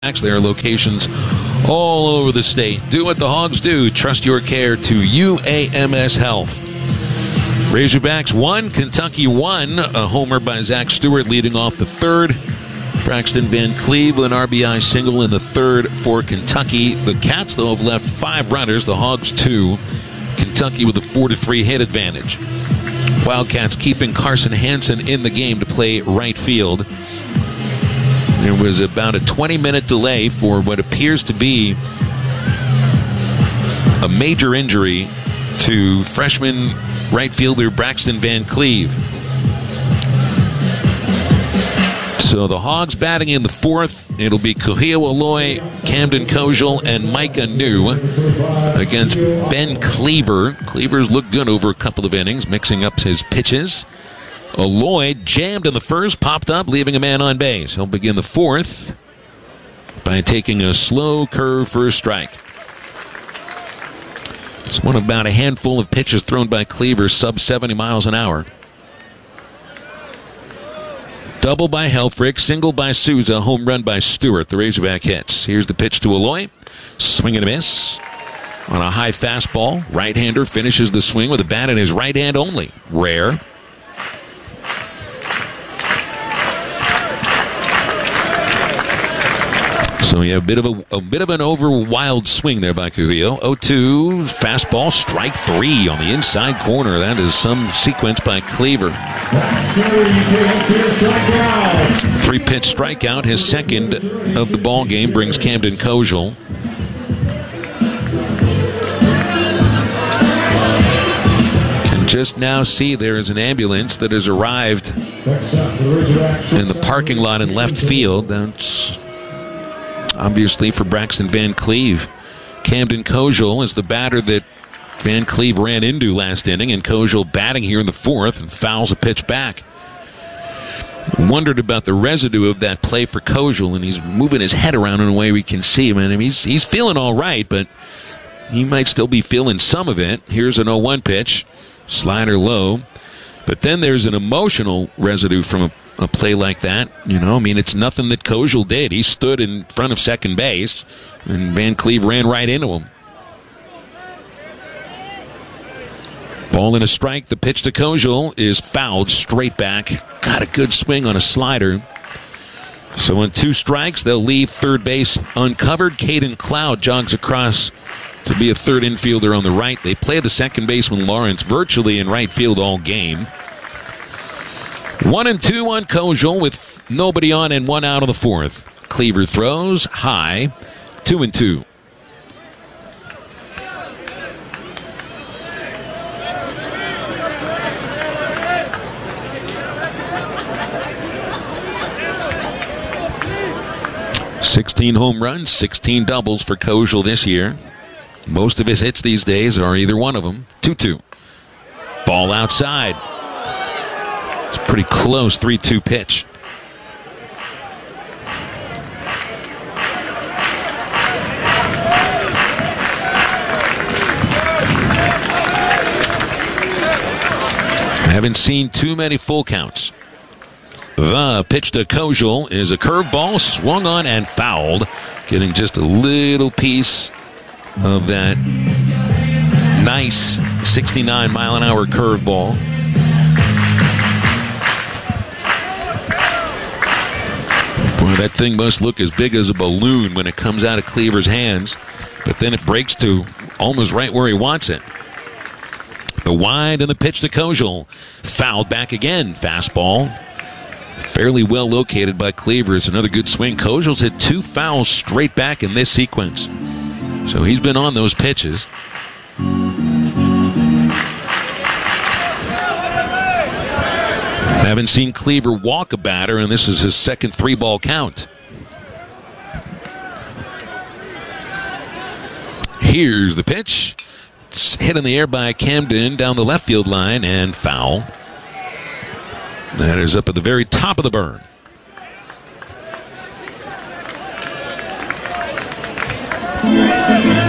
Razorbacks. There are locations all over the state. Do what the Hogs do. Trust your care to UAMS Health. Razorbacks 1, Kentucky 1. A homer by Zach Stewart leading off the third. Braxton Van Cleve, an RBI single in the third for Kentucky. The Cats, though, have left 5 runners. The Hogs 2. Kentucky with a 4-3 hit advantage. Wildcats keeping Carson Hansen in the game to play right field. There was about a 20-minute delay for what appears to be a major injury to freshman right fielder Braxton Van Cleve. So the Hogs batting in the fourth. It'll be Kuhio Aloy, Camden Kojal, and Micah New against Ben Cleaver. Cleaver's looked good over a couple of innings, mixing up his pitches. Aloy jammed in the first, popped up, leaving a man on base. He'll begin the fourth by taking a slow curve for a strike. It's one of about a handful of pitches thrown by Cleaver, sub 70 miles an hour. Double by Helfrich, single by Souza, home run by Stewart. The Razorback hits. Here's the pitch to Aloy. Swing and a miss on a high fastball. Right-hander finishes the swing with a bat in his right hand only. Rare. So we have a bit of an over wild swing there by Kuhio. 0-2 fastball, strike 3 on the inside corner. That is some sequence by Cleaver. 3-pitch strikeout, his second of the ball game, brings Camden Kojal. Can just now see there is an ambulance that has arrived in the parking lot in left field. That's obviously for Braxton Van Cleve. Camden Kojal is the batter that Van Cleve ran into last inning, and Kojal batting here in the fourth and fouls a pitch back. Wondered about the residue of that play for Kojal, and he's moving his head around in a way we can see him. And he's feeling all right, but he might still be feeling some of it. Here's an 0-1 pitch, slider low. But then there's an emotional residue from a play like that. You know, I mean, it's nothing that Kojal did. He stood in front of second base, and Van Cleve ran right into him. Ball and a strike. The pitch to Kojal is fouled straight back. Got a good swing on a slider. So on 2 strikes, they'll leave third base uncovered. Caden Cloud jogs across to be a third infielder on the right. They play the second baseman Lawrence virtually in right field all game. 1-2 on Kojal with nobody on and 1 out of the fourth. Cleaver throws high. 2-2. $16 home runs, 16 doubles for Kojal this year. Most of his hits these days are either one of them. 2-2. Ball outside. It's pretty close. 3-2 pitch. I haven't seen too many full counts. The pitch to Kojal is a curveball, swung on and fouled. Getting just a little piece of that nice 69-mile-an-hour curveball. Boy, that thing must look as big as a balloon when it comes out of Cleaver's hands. But then it breaks to almost right where he wants it. The wide and the pitch to Kojal. Fouled back again. Fastball. Fairly well located by Cleaver. It's another good swing. Kojal's hit 2 fouls straight back in this sequence. So he's been on those pitches. Haven't seen Cleaver walk a batter, and this is his second 3-ball count. Here's the pitch. It's hit in the air by Camden down the left field line and foul. That is up at the very top of the burn.